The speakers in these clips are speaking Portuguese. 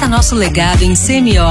nosso legado em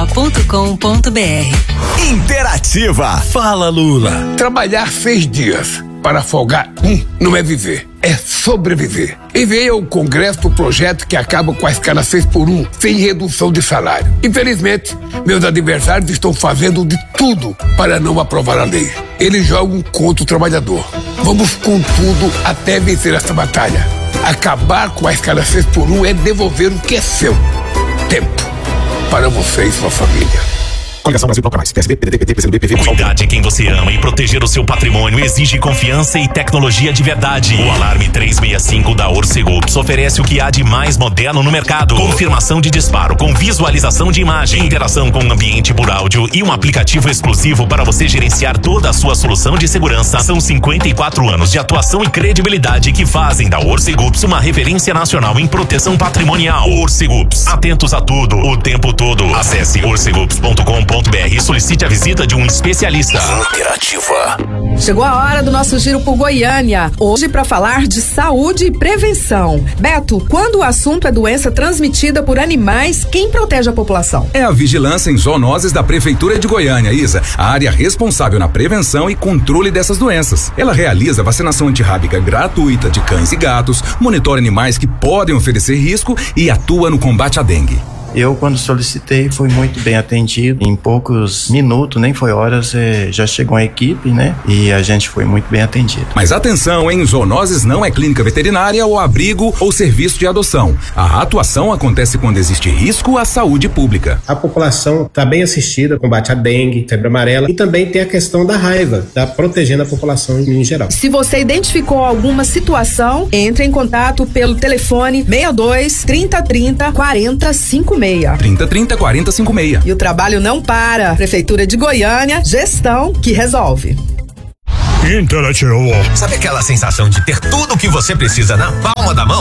cmo.com.br. Interativa. Fala, Lula. Trabalhar 6 dias para folgar não é viver, é sobreviver. Enviei ao Congresso o projeto que acaba com a escala 6x1, sem redução de salário. Infelizmente, meus adversários estão fazendo de tudo para não aprovar a lei. Eles jogam contra o trabalhador. Vamos com tudo até vencer essa batalha. Acabar com a escala 6x1 é devolver o que é seu. Tempo para você e sua família. Coligação Brasil Toca Mais. PSB, PDT, PT, PCdoB, PV. Cuidar de quem você ama e proteger o seu patrimônio exige confiança e tecnologia de verdade. O Alarme 365 da Orcegups oferece o que há de mais moderno no mercado. Confirmação de disparo com visualização de imagem, interação com o ambiente por áudio e um aplicativo exclusivo para você gerenciar toda a sua solução de segurança. São 54 anos de atuação e credibilidade que fazem da Orcegups uma referência nacional em proteção patrimonial. Orcegups, atentos a tudo, o tempo todo. Acesse orcegups.com.br e solicite a visita de um especialista. Interativa. Chegou a hora do nosso giro por Goiânia. Hoje para falar de saúde e prevenção. Beto, quando o assunto é doença transmitida por animais, quem protege a população? É a Vigilância em Zoonoses da Prefeitura de Goiânia, Isa, a área responsável na prevenção e controle dessas doenças. Ela realiza vacinação antirrábica gratuita de cães e gatos, monitora animais que podem oferecer risco e atua no combate à dengue. Eu, quando solicitei, fui muito bem atendido. Em poucos minutos, nem foi horas, já chegou a equipe, né? E a gente foi muito bem atendido. Mas atenção, hein? Zoonoses não é clínica veterinária ou abrigo ou serviço de adoção. A atuação acontece quando existe risco à saúde pública. A população está bem assistida, combate à dengue, febre amarela, e também tem a questão da raiva, tá protegendo a população em geral. Se você identificou alguma situação, entre em contato pelo telefone 62 3030 4056. 3030 4056. E o trabalho não para. Prefeitura de Goiânia, gestão que resolve. Interativa. Sabe aquela sensação de ter tudo o que você precisa na palma da mão?